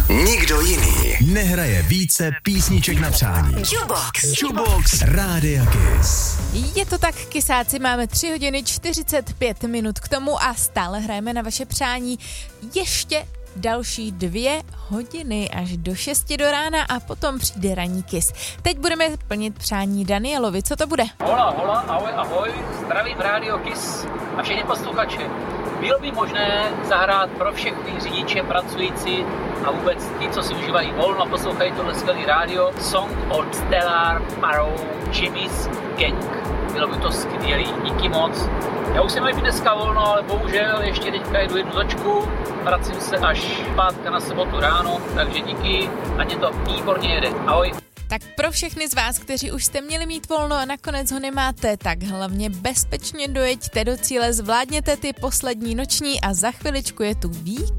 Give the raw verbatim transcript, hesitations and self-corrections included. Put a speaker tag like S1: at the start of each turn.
S1: Nikdo jiný nehraje více písniček na přání.
S2: Jukebox.
S1: Jukebox Rádia Kiss.
S3: Je to tak, kysáci, máme tři hodiny čtyřicet pět minut k tomu a stále hrajeme na vaše přání ještě další dvě hodiny až do šesti do rána a potom přijde ranní Kiss. Teď budeme plnit přání Danielovi. Co to bude?
S4: Hola, hola, ahoj, ahoj, zdravím Rádio Kiss a všechny posluchače. Bylo by možné zahrát pro všechny řidiče, pracující a vůbec ty, co si užívají volno a poslouchají tohle skvělý rádio, song od Stellar Parou Jimmy's Gang. Bylo by to skvělý, díky moc. Já už jsem měl být dneska volno, ale bohužel ještě teďka jdu jednu točku, vracím se až pátka na sobotu ráno, takže díky a mě to výborně jede. Ahoj.
S3: Tak pro všechny z vás, kteří už jste měli mít volno a nakonec ho nemáte, tak hlavně bezpečně dojeďte do cíle, zvládněte ty poslední noční a za chviličku je tu vík.